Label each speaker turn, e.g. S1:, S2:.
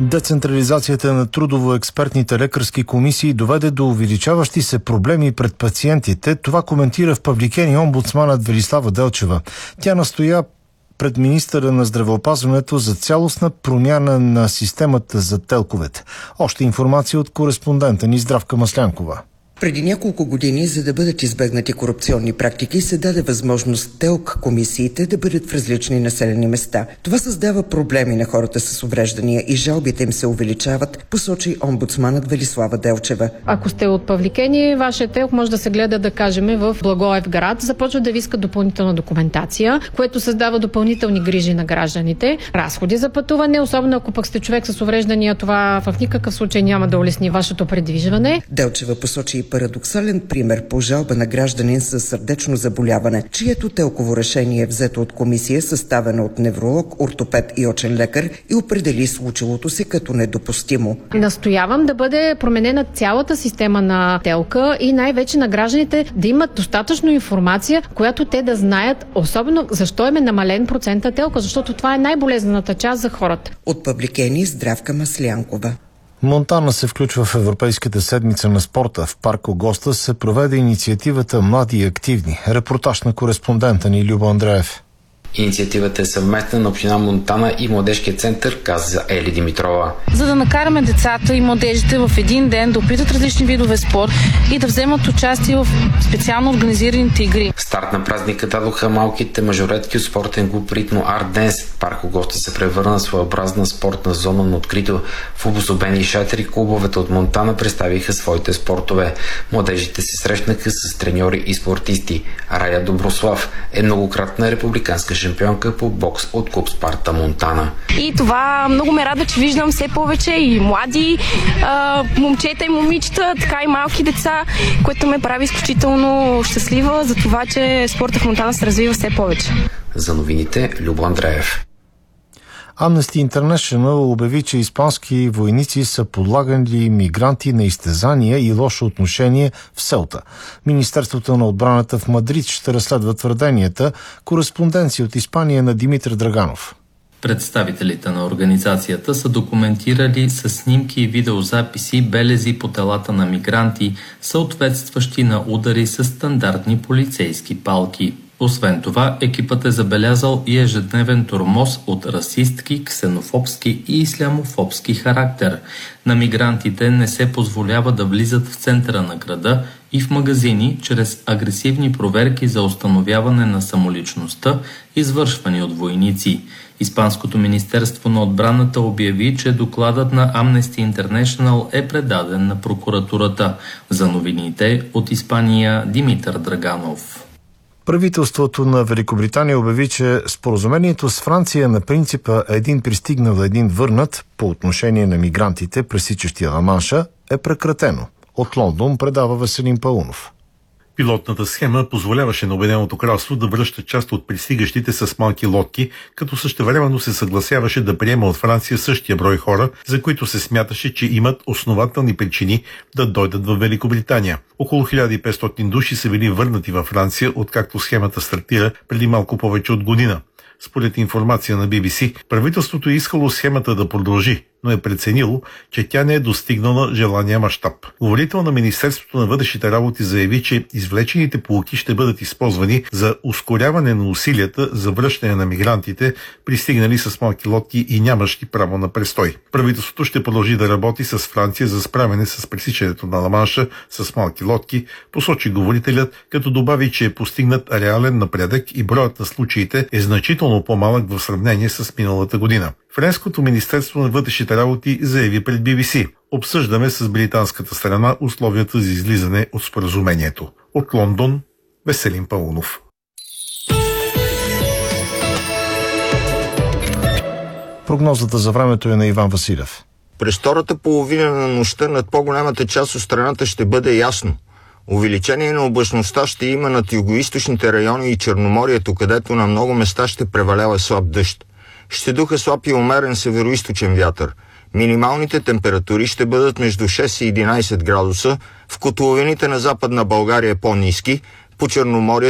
S1: Децентрализацията на трудово-експертните лекарски комисии доведе до увеличаващи се проблеми пред пациентите. Това коментира в Павликени омбудсманът Велислава Делчева. Тя настоя пред министъра на здравеопазването за цялостна промяна на системата за телковете. Още информация от кореспондента ни Здравка Маслянкова.
S2: Преди няколко години, за да бъдат избегнати корупционни практики, се даде възможност ТЕЛК комисиите да бъдат в различни населени места. Това създава проблеми на хората с увреждания и жалбите им се увеличават, посочи омбудсманът Велислава Делчева.
S3: Ако сте от Павликени, вашия ТЕЛК може да се гледа, да кажем, в Благоевград. Започва да ви иска допълнителна документация, което създава допълнителни грижи на гражданите, разходи за пътуване, особено ако пък сте човек с увреждания, това в никакъв случай няма да улесни вашето предвижване.
S2: Делчева посочи парадоксален пример по жалба на гражданин с сърдечно заболяване, чието телково решение е взето от комисия, съставена от невролог, ортопед и очен лекар, и определи случилото се като недопустимо.
S3: Настоявам да бъде променена цялата система на телка и най-вече на гражданите да имат достатъчно информация, която те да знаят, особено защо им е намален процента телка, защото това е най-болезнената част за хората.
S2: От Павликени Здравка Маслянкова.
S1: Монтана се включва в Европейската седмица на спорта. В парк Огоста се проведе инициативата Млади и активни. Репортаж на кореспондента ни Любо Андреев.
S4: Инициативата е съвместна на община Монтана и Младежкия център, каза Ели Димитрова.
S5: За да накараме децата и младежите в един ден да опитат различни видове спорт и да вземат участие в специално организираните игри.
S4: Старт на празника дадоха малките мажоретки от спортен клуб Ритмо Арт Денс. Парк Огоста се превърна в своеобразна спортна зона на открито. В обособени шатри клубовете от Монтана представиха своите спортове. Младежите се срещнаха с треньори и спортисти. Рая Доброслав е многократна републиканска шампионка по бокс от клуб Спарта Монтана.
S6: И това много ме радва, че виждам все повече и млади момчета и момичета, така и малки деца, което ме прави изключително щастлива за това, че спорта в Монтана се развива все повече.
S4: За новините Любо Андреев.
S1: Amnesty International обяви, че испански войници са подлагали мигранти на изтезания и лошо отношение в Селта. Министерството на отбраната в Мадрид ще разследва твърденията. Кореспонденция от Испания на Димитър Драганов.
S7: Представителите на организацията са документирали с снимки и видеозаписи белези по телата на мигранти, съответстващи на удари с стандартни полицейски палки. Освен това, екипът е забелязал и ежедневен тормоз от расистки, ксенофобски и ислямофобски характер. На мигрантите не се позволява да влизат в центъра на града и в магазини чрез агресивни проверки за установяване на самоличността, извършвани от войници. Испанското министерство на отбраната обяви, че докладът на Amnesty International е предаден на прокуратурата. За новините от Испания Димитър Драганов.
S1: Правителството на Великобритания обяви, че споразумението с Франция на принципа един пристигнал, един върнат по отношение на мигрантите, пресичащи Ла-Манша, е прекратено. От Лондон предава Веселин Паунов.
S8: Пилотната схема позволяваше на Обединеното кралство да връща част от пристигащите с малки лодки, като същевременно се съгласяваше да приема от Франция същия брой хора, за които се смяташе, че имат основателни причини да дойдат в Великобритания. Около 1500 души са били върнати във Франция, откакто схемата стартира преди малко повече от година. Според информация на BBC, правителството е искало схемата да продължи, но е преценило, че тя не е достигнала желания мащаб. Говорител на Министерството на вътрешните работи заяви, че извлечените поуки ще бъдат използвани за ускоряване на усилията за връщане на мигрантите, пристигнали с малки лодки и нямащи право на престой. Правителството ще продължи да работи с Франция за справяне с пресичането на Ла-Манша с малки лодки, посочи говорителят, като добави, че е постигнат реален напредък и броят на случаите е значително по-малък в сравнение с миналата година. Френското министерство на вътрешните работи заяви пред BBC: обсъждаме с британската страна условията за излизане от споразумението. От Лондон Веселин Паунов.
S1: Прогнозата за времето е на Иван Василев.
S9: През втората половина на нощта над по-голямата част от страната ще бъде ясно. Увеличение на облачността ще има над югоизточните райони и Черноморието, където на много места ще превалява слаб дъжд. Ще духа слаб и умерен североизточен вятър. Минималните температури ще бъдат между 6 и 11 градуса, в котловините на Западна България по-ниски, по Черноморието